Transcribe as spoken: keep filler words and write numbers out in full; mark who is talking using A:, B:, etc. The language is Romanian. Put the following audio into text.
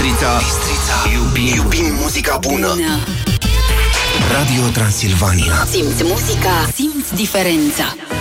A: Bistrița. Bistrița. Iubim, iubim muzica bună. bună. Radio Transilvania.
B: Simți muzica, simți diferența.